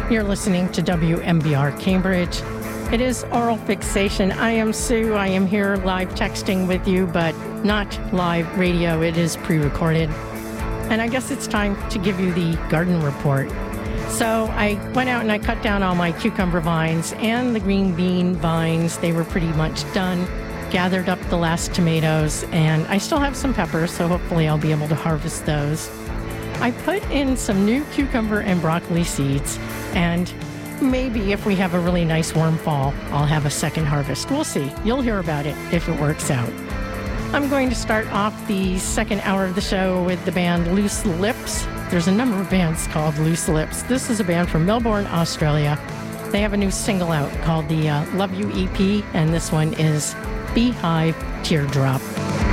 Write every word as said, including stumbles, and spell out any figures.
You're listening to W M B R Cambridge. It is Oral Fixation. I am Sue. I am here live texting with you, but not live radio. It is pre-recorded. And I guess it's time to give you the garden report. So I went out and I cut down all my cucumber vines and the green bean vines. They were pretty much done. Gathered up the last tomatoes, and I still have some peppers, so hopefully I'll be able to harvest those. I put in some new cucumber and broccoli seeds, and maybe if we have a really nice warm fall, I'll have a second harvest. We'll see. You'll hear about it if it works out. I'm going to start off the second hour of the show with the band Loose Lips. There's a number of bands called Loose Lips. This is a band from Melbourne, Australia. They have a new single out called the uh, Love You E P, and this one is Beehive Teardrop.